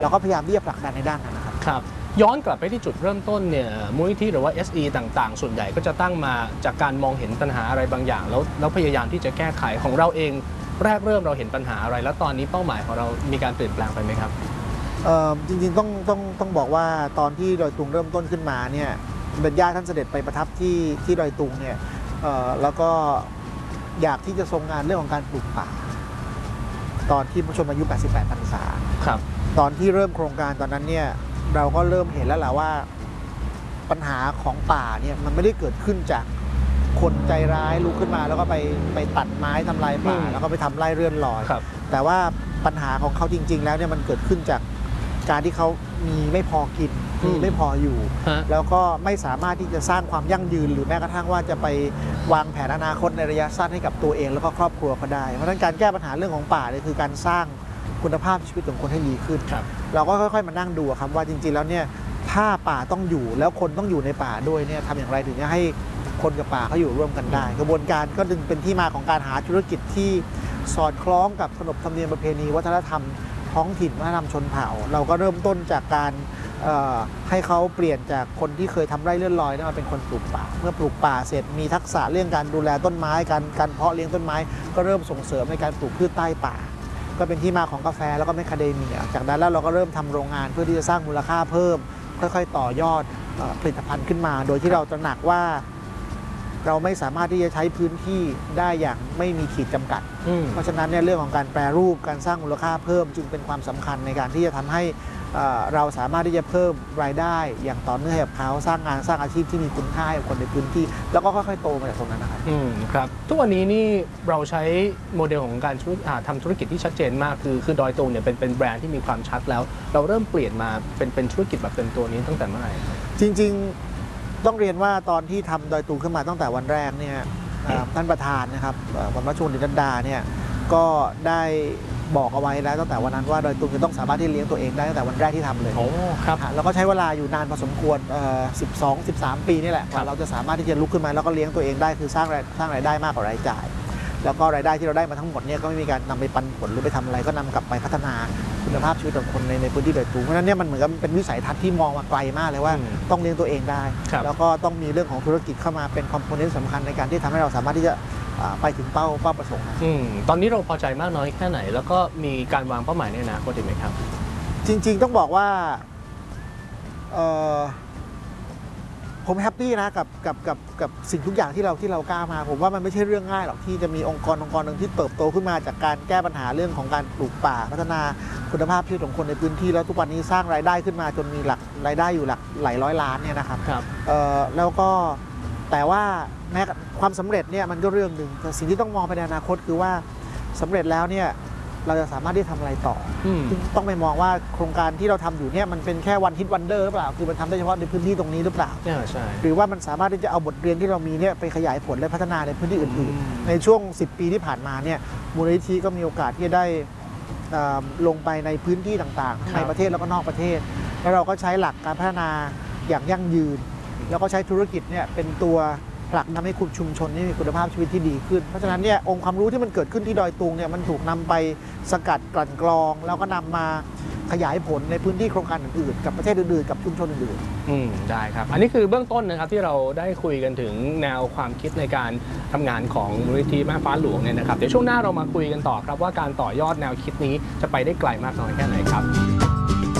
เราก็พยายามที่จะผลักดันในด้านนั้นนะครับครับย้อนกลับไปที่จุดเริ่มต้นเนี่ยมูลนิธิหรือว่า SE ต่างๆส่วนใหญ่ก็จะตั้งมาจากการมองเห็นปัญหาอะไรบางอย่างแล้วพยายามที่จะแก้ไขของเราเองแรกเริ่มเราเห็นปัญหาอะไรแล้วตอนนี้เป้าหมายของเรามีการเปลี่ยนแปลงไปไหมครับจริงๆต้องบอกว่าตอนที่ดอยตุงเริ่มต้นขึ้นมาเนี่ยเป็นญาติท่านเสด็จไปประทับที่ดอยตุงเนี่ยแล้วก็อยากที่จะทรงงานเรื่องของการปลูกป่าตอนที่พระชนมายุ88 พรรษาครับตอนที่เริ่มโครงการตอนนั้นเนี่ยเราก็เริ่มเห็นแล้วแหละว่าปัญหาของป่าเนี่ยมันไม่ได้เกิดขึ้นจากคนใจร้ายลุกขึ้นมาแล้วก็ไปตัดไม้ทำลายป่าแล้วก็ไปทำไร่เรื่อนลอยแต่ว่าปัญหาของเขาจริงๆแล้วเนี่ยมันเกิดขึ้นจากการที่เขามีไม่พอกินมีไม่พออยู่แล้วก็ไม่สามารถที่จะสร้างความยั่งยืนหรือแม้กระทั่งว่าจะไปวางแผนอนาคตในระยะสั้นให้กับตัวเองแล้วก็ครอบครัวเขาได้เพราะฉะนั้นการแก้ปัญหาเรื่องของป่าเนี่ยคือการสร้างคุณภาพชีวิตของคนให้ดีขึ้นเราก็ค่อยๆมานั่งดูครับว่าจริงๆแล้วเนี่ยถ้าป่าต้องอยู่แล้วคนต้องอยู่ในป่าด้วยเนี่ยทำอย่างไรถึงจะให้คนกับป่าเขาอยู่ร่วมกันได้กระบวนการก็ดึงเป็นที่มาของการหาธุรกิจที่สอดคล้องกับขนบธรรมเนียมประเพณีวัฒนธรรมท้องถิ่นวัฒนธรรมชนเผ่าเราก็เริ่มต้นจากการให้เขาเปลี่ยนจากคนที่เคยทำไร่เลื่อนลอยมาเป็นคนปลูกป่าเมื่อปลูกป่าเสร็จมีทักษะเรื่องการดูแลต้นไม้การเพาะเลี้ยงต้นไม้ก็เริ่มส่งเสริมในการปลูกพืชใต้ป่าก็เป็นที่มาของกาแฟแล้วก็แมคคาเดเมียจากนั้นแล้วเราก็เริ่มทำโรงงานเพื่อที่จะสร้างมูลค่าเพิ่มค่อยๆต่อยอดผลิตภัณฑ์ขึ้นมาโดยที่เราตระหนักว่าเราไม่สามารถที่จะใช้พื้นที่ได้อย่างไม่มีขีดจำกัดเพราะฉะนั้นเนี่ยเรื่องของการแปรรูปการสร้างมูลค่าเพิ่มจึงเป็นความสำคัญในการที่จะทำให้เราสามารถที่จะเพิ่มรายได้อย่างต่อเนื่องให้กับเขาสร้างงานสร้างอาชีพที่มีคุณค่าให้กับคนในพื้นที่แล้วก็ค่อยๆโตมาจากตรงนั้นนะครับครับทุกวันนี้นี่เราใช้โมเดลของการทำธุรกิจที่ชัดเจนมากคือดอยตุงเนี่ยเป็นแบรนด์ที่มีความชัดแล้วเราเริ่มเปลี่ยนมาเป็นธุรกิจแบบเต็มตัวนี้ตั้งแต่เมื่อไหร่จริงๆต้องเรียนว่าตอนที่ทำดอยตุงขึ้นมาตั้งแต่วันแรกเนี่ยท่านประธานนะครับวันพระชนดินดาเนี่ยก็ได้บอกเอาไว้แล้วตั้งแต่วันนั้นว่าดอยตุงจะต้องสามารถที่เลี้ยงตัวเองได้ตั้งแต่วันแรกที่ทำเลยครับแล้วก็ใช้เวลาอยู่นานพอสมควร12-13 ปีนี่แหละเราจะสามารถที่จะลุกขึ้นมาแล้วก็เลี้ยงตัวเองได้คือสร้างรายได้มากกว่ารายจ่ายแล้วก็รายได้ที่เราได้มาทั้งหมดเนี่ยก็ไม่มีการนำไปปันผลหรือไปทำอะไรก็นำกลับไปพัฒนาคุณภาพชีวิตของคนในพื้นที่ดอยตุงเพราะฉะนั้นเนี่ยมันเหมือนกับเป็นวิสัยทัศน์ที่มองมาไกลมากเลยว่าต้องเลี้ยงตัวเองได้แล้วก็ต้องมีเรื่องของธุรกิจเข้ามาเป็นคอมโพเนนต์สำคัญในการที่ทำให้เราสามารถที่จะไปถึงเป้าประสงค์ตอนนี้เราพอใจมากน้อยแค่ไหนแล้วก็มีการวางเป้าหมายในอนาคตไหมครับจริงๆต้องบอกว่าผมแฮปปี้นะกับสิ่งทุกอย่างที่เรากล้ามาผมว่ามันไม่ใช่เรื่องง่ายหรอกที่จะมีองค์กรหนึ่งที่เติบโตขึ้นมาจากการแก้ปัญหาเรื่องของการปลูกป่าพัฒนาคุณภาพชีวิตของคนในพื้นที่แล้วทุกวันนี้สร้างรายได้ขึ้นมาจนมีรายได้อยู่หลายร้อยล้านเนี่ยนะครับแล้วก็แต่ว่าแม้ความสำเร็จเนี่ยมันก็เรื่องหนึ่งแต่สิ่งที่ต้องมองไปในอนาคตคือว่าสำเร็จแล้วเนี่ยเราจะสามารถที่ทำอะไรต่อต้องไปมองว่าโครงการที่เราทำอยู่เนี่ยมันเป็นแค่วันฮิตวันเดอร์หรือเปล่าคือมันทำได้เฉพาะในพื้นที่ตรงนี้หรือเปล่าใช่หรือว่ามันสามารถที่จะเอาบทเรียนที่เรามีเนี่ยไปขยายผลและพัฒนาในพื้นที่อื่นๆในช่วง10 ปีที่ผ่านมาเนี่ยมูลนิธิก็มีโอกาสที่จะได้ลงไปในพื้นที่ต่างๆในประเทศแล้วก็นอกประเทศแล้วเราก็ใช้หลักการพัฒนาอย่างยั่งยืนแล้วก็ใช้ธุรกิจเนี่ยเป็นตัวผลักดันให้คุณชุมชนนี่มีคุณภาพชีวิตที่ดีขึ้นเพราะฉะนั้นเนี่ยองค์ความรู้ที่มันเกิดขึ้นที่ดอยตุงเนี่ยมันถูกนำไปสกัดกลั่นกรองแล้วก็นำมาขยายผลในพื้นที่โครงการอื่นๆกับประเทศอื่นๆกับชุมชนอื่นๆได้ครับอันนี้คือเบื้องต้นนะครับที่เราได้คุยกันถึงแนวความคิดในการทำงานของมูลนิธิแม่ฟ้าหลวงเนี่ยนะครับเดี๋ยวช่วงหน้าเรามาคุยกันต่อครับว่าการต่อยอดแนวคิดนี้จะไปได้ไกลมากน้อยแค่ไหนครับ